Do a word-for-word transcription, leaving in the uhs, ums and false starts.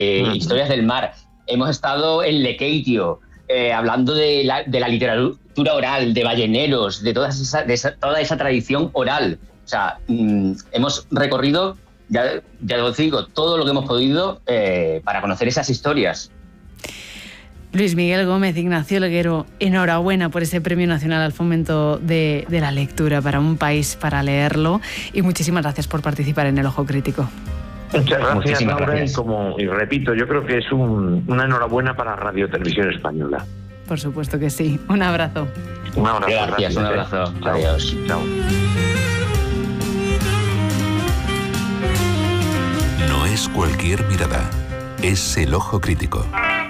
eh, uh-huh. Historias del mar. Hemos estado en Lekeitio, eh, hablando de la, de la literatura oral, de balleneros, de, todas esa, de esa, toda esa tradición oral. O sea, mmm, hemos recorrido, ya, ya os digo, todo lo que hemos podido eh, para conocer esas historias. Luis Miguel Gómez, Ignacio Leguero, enhorabuena por ese Premio Nacional al Fomento de, de la Lectura para un país para leerlo, y muchísimas gracias por participar en El Ojo Crítico. Muchas gracias, Laura, y, como, y repito, yo creo que es un, una enhorabuena para Radio Televisión Española. Por supuesto que sí. Un abrazo. Un abrazo. Gracias, gracias un abrazo. Eh. Adiós. Chao. No es cualquier mirada, es El Ojo Crítico.